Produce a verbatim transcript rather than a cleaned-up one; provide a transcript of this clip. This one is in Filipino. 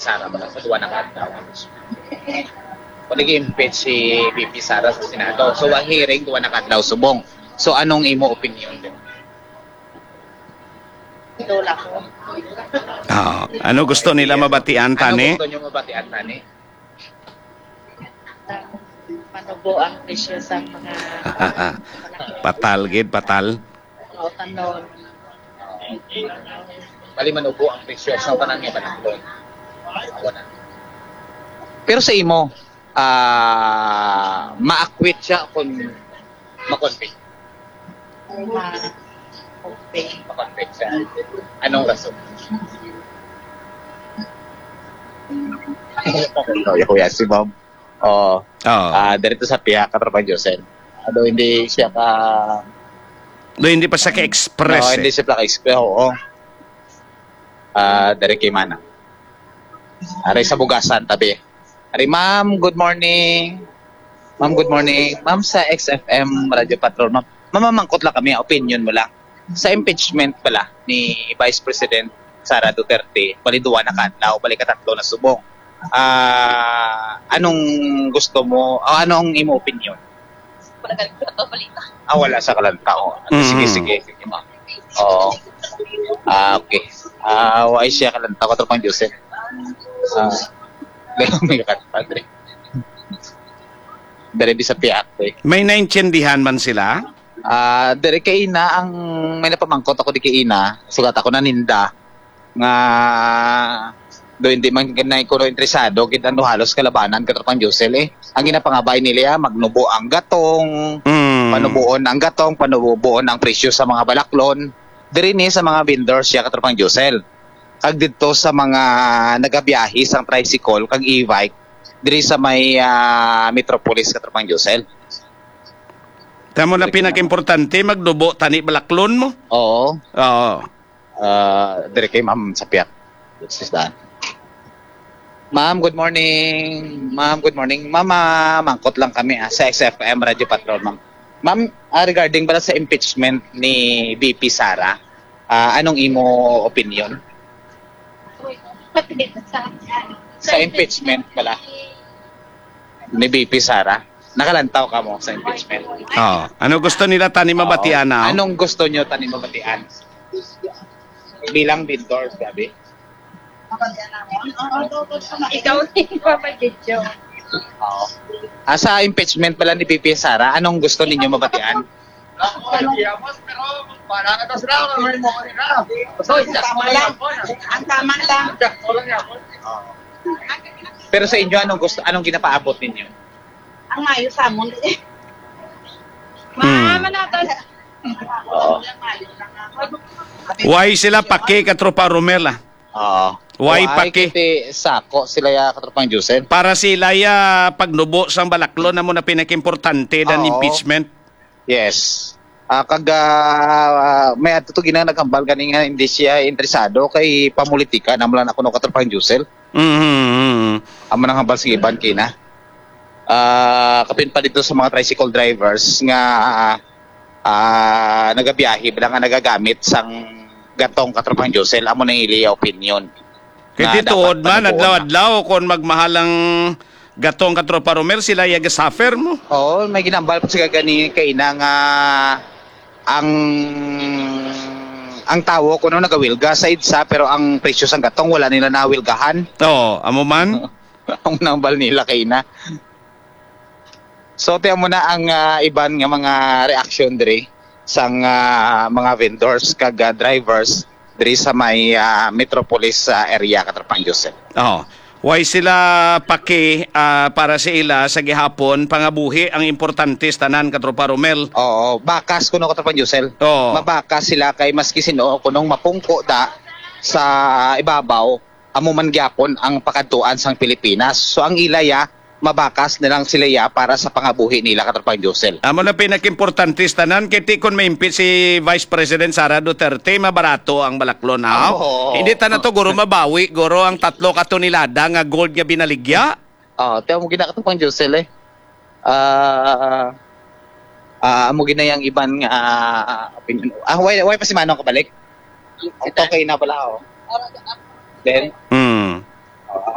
Sara pala sa duwa na kadlaw. Kung nag-impeach si V P Sara sa Senado. So, ang hearing duwa na kadlaw subong. So, anong imo opinion din? Lola ko. Oh, ano gusto nila mabatian, Tani? Ano gusto nyo mabatian, Tani? Manubo ang presyo sa mga Patal, gid, patal. o tanon. Bali manubo ang presyo sa tanan nga banaklon. Ako na. Pero sa imo, ah ma-acquit siya kung ma-convict. Ma okay. Ma-convict siya. Anong rason? Oh, kuya si Bob. Oh, Oh. ah dito sa Pia Katrapan Josel. Ano hindi siya ka Do hindi pa siya ka-express. no, eh. hindi siya ka express. Oo. Ah, dari kay Mana. Aray sa bugasan tabi. Aray, ma'am, good morning. Ma'am, good morning. Ma'am, sa X F M Radio Patrol, ma'am. Mamamangkot lang kami, opinion mo lang. Sa impeachment pala ni Vice President Sara Duterte, baliduan na kadlaw, balik katatlo na subong. Ah, anong gusto mo, o anong imo opinion? Wala ka ito balita. Ah, wala sa kalantao. Mm. Sige, sige, sige, ma'am. Oo. Ah, okay. Ah, why siya kalantao ko pang Joseph. Ah, dahil may katpadre. Dari di sa piak, eh. May naintindihan man sila? Ah, dari kay Ina ang may napamangkot ako di kay Ina. Sugat ako na ninda nga do hindi man ganay ko interesado kit ano halos kalabanan katropang Josel eh. Ang ginapangabay nila magnubo ang gatong, Mm. panubuon ang gatong, panubuon ang presyo sa mga balaklon. Diri ni sa mga vendors siya katropang Josel. Kag dito sa mga nagabiyahe sang tricycle kag e-bike diri sa may ah, Metropolis katropang Josel. Tamo na pinaka-importante, magdubo tani balaklon mo. Oo. Oo. Uh, dire kay Ma'am Sapiat. This is that. Ma'am, good morning. Ma'am, good morning. Ma'am, ah, mangkot lang kami ah, sa X F M Radio Patrol, ma'am. Ma'am, ah, regarding pala sa impeachment ni V P Sara, ah, anong imo opinion? Sa impeachment pala ni V P Sara, nakalantaw ka mo sa impeachment. Oh. Ano gusto nila tani mabatian Oo. na? Anong gusto nyo tani mabatian? Bilang vendor, gabi. Ikaw ni Papa Jejo. Oo. Ah, sa impeachment pala ni V P Sara, anong gusto ninyo mabatian? Tama lang. Ang tama lang. Pero sa inyo, anong gusto, anong ginapaabot ninyo? Ang mayo sa amon. Hmm. Mama natin. Oo. Why sila pake katropa Romela? Oo. Why O, ay, paki? kiti sako sila ya katropang Josel. Para sila ya pagnubo sang balaklon na mo na pinaka-importante dan Oo. impeachment. Yes. Ah, kag ah, may ato to ginang nagambal ganing nga hindi siya interesado kay pamulitika naman ako no katropang Josel. Mm-hmm. Amo nang hambal sige ban kina. Ah, kapin pa dito sa mga tricycle drivers nga ah nagabiyahe bila nga nagagamit sang gatong katropang Josel amo nang ili opinion. Kaya Na tuod dapat man, panubuon adlaw-adlaw, kung magmahalang gatong katropa Romel, sila yaga-suffer mo. Oo, may ginambal pa siya gani kay ina nga ang ang tawo kuno nagawilga sa idsa pero ang presyo sang gatong wala nila nawilgahan. Oo, amo man. Ang nambal nila kay ina. So tiyan mo na ang ah, iban nga mga reaction diri sang ah, mga vendors kag ah, drivers diri sa may ah, Metropolis ah, area katropang Joseph. Oo. Why sila paki ah, para sa ila sa gihapon pangabuhi ang importante sa tanan katropa Romel. Oo, bakas kuno katropang Joseph. Oo. Mabakas sila kay maski sino kunong mapungko da sa ibabaw amo man gyapon ang pakadtuan sang Pilipinas. So ang ilaya mabakas na lang sila ya para sa pangabuhi nila katropang Josel. Amo na pinaka-importante sa tanan kay ti kon ma-impeach si Vice President Sara Duterte mabarato ang balaklon na. Oo. Hindi ta na to guro mabawi, guro ang tatlo ka tonelada nga gold nga binaligya. Oh, tiyan mo gina katropang Josel eh. Ah ah amo ginayang iban nga ah, opinion. Ah, why, why pa si Manong kabalik? Okay na pala oh. Then Mm.